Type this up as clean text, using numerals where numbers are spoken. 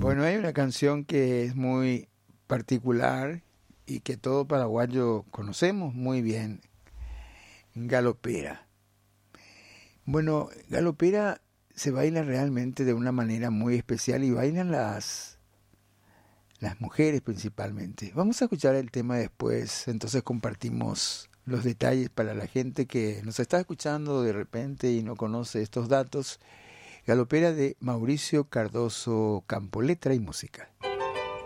Bueno, hay una canción que es muy particular y que todo paraguayo conocemos muy bien, Galopera. Bueno, Galopera se baila realmente de una manera muy especial y bailan las mujeres principalmente. Vamos a escuchar el tema después, entonces compartimos los detalles para la gente que nos está escuchando de repente y no conoce estos datos. Galopera de Mauricio Cardoso Campo, letra y música.